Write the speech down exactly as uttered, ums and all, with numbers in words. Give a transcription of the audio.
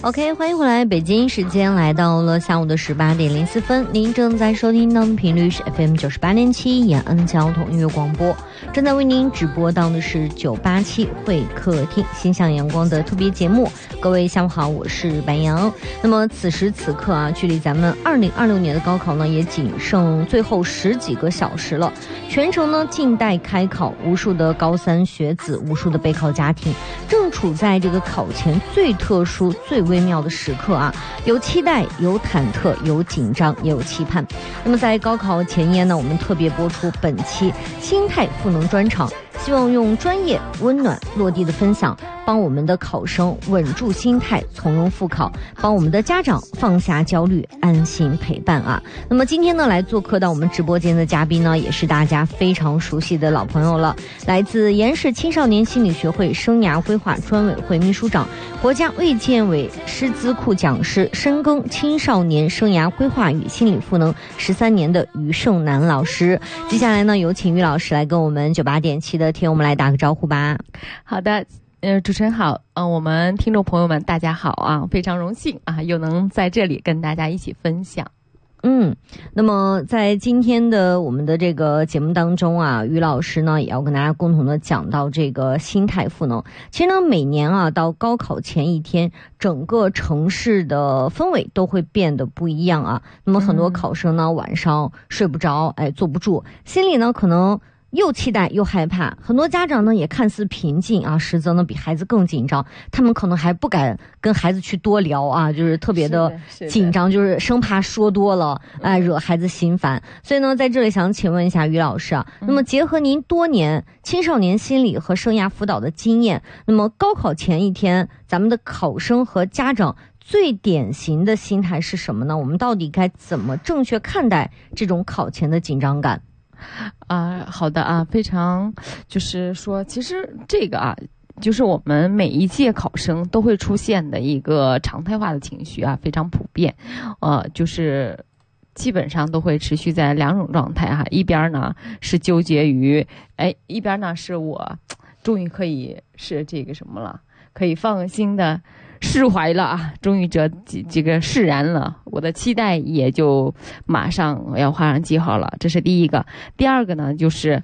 OK， 欢迎回来，北京时间来到了下午的十八点零四分，您正在收听到的频率是 F M 九十八点七延安交通音乐广播，正在为您直播到的是九八七会客厅心向阳光的特别节目。各位下午好，我是白杨。那么此时此刻啊，距离咱们二零二六年的高考呢，也仅剩最后十几个小时了。全程呢静待开考，无数的高三学子，无数的备考家庭，正处在这个考前最特殊、最微妙的时刻啊，有期待，有忐忑，有紧张，也有期盼。那么在高考前夜呢，我们特别播出本期心态赋能专场，希望用专业、温暖、落地的分享，帮我们的考生稳住心态，从容复考，帮我们的家长放下焦虑，安心陪伴啊。那么今天呢，来做客到我们直播间的嘉宾呢，也是大家非常熟悉的老朋友了，来自延世青少年心理学会生涯规划专委会秘书长，国家卫健委师资库讲师，深耕青少年生涯规划与心理赋能十三年的于胜南老师。接下来呢，有请于老师来跟我们九八点七的听友们来打个招呼吧。 好的。呃，主持人好，嗯、呃，我们听众朋友们大家好啊，非常荣幸啊，又能在这里跟大家一起分享。 嗯，那么在今天的我们的这个节目当中啊，于老师呢也要跟大家共同的讲到这个心态赋能。其实呢，每年啊到高考前一天，整个城市的氛围都会变得不一样啊。那么很多考生呢、嗯、晚上睡不着，哎，坐不住，心里呢可能又期待又害怕，很多家长呢也看似平静啊，实则呢比孩子更紧张，他们可能还不敢跟孩子去多聊啊，就是特别的紧张，就是生怕说多了哎、呃、惹孩子心烦。所以呢，在这里想请问一下于老师啊，那么结合您多年青少年心理和生涯辅导的经验，那么高考前一天咱们的考生和家长最典型的心态是什么呢？我们到底该怎么正确看待这种考前的紧张感？ 啊、呃，好的啊，非常就是说，其实这个啊，就是我们每一届考生都会出现的一个常态化的情绪啊，非常普遍，呃，就是基本上都会持续在两种状态哈，一边呢是纠结于，哎，一边呢是我终于可以是这个什么了，可以放心的释怀了啊，终于这几这个释然了，我的期待也就马上要画上记号了，这是第一个。第二个呢，就是